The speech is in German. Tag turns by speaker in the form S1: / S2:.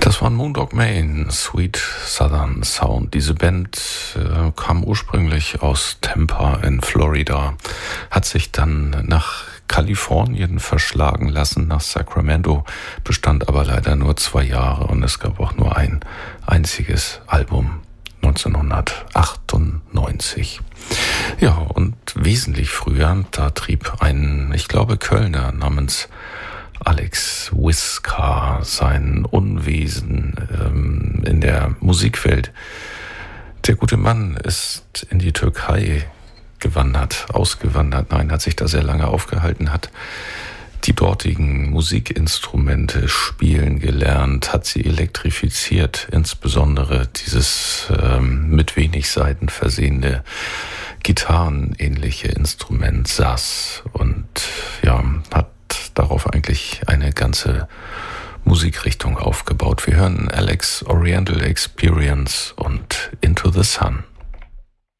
S1: Das war Moondog Mayne, Sweet Southern Sound. Diese Band kam ursprünglich aus Tampa in Florida, hat sich dann nach Kalifornien verschlagen lassen, nach Sacramento, bestand aber leider nur 2 Jahre und es gab auch nur ein einziges Album, 1998. Ja, und wesentlich früher, da trieb ein, ich glaube, Kölner namens Alex Wiska sein Unwesen in der Musikwelt. Der gute Mann ist in die Türkei ausgewandert, hat sich da sehr lange aufgehalten, hat die dortigen Musikinstrumente spielen gelernt, hat sie elektrifiziert, insbesondere dieses mit wenig Saiten versehene gitarrenähnliche Instrument Saz, und ja, hat darauf eigentlich eine ganze Musikrichtung aufgebaut. Wir hören Alex Oriental Experience und Into the Sun.